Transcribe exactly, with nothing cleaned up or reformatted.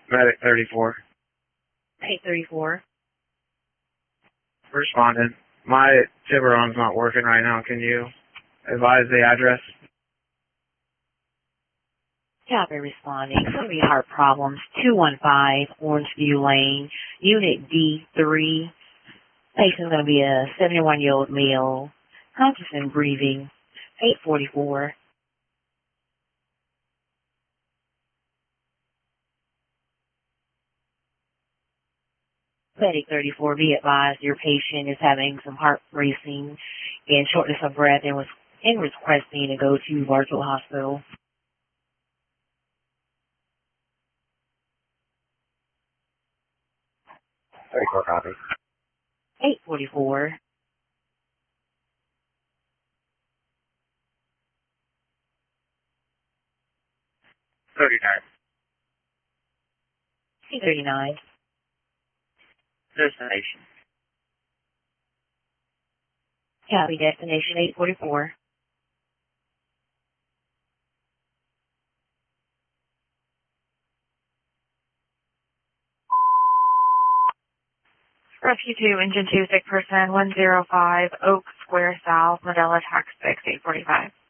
Medic thirty-four. eight thirty-four. Responding. My Tiburon's not working right now. Can you advise the address? Copy responding. It's going to be heart problems. two one five Orangeview Lane, Unit D three. Patient's going to be a seventy-one-year-old male, conscious and breathing. eight forty-four. Medic thirty-four, be advised your patient is having some heart racing and shortness of breath and was in requesting to go to Bartow Hospital. thirty-four copy. eight forty-four. thirty-nine. C thirty-nine. Destination. Copy destination eight forty-four. Rescue two, Engine two, sick person, one zero five Oak Square South, Medela, Tax six, eight forty-five.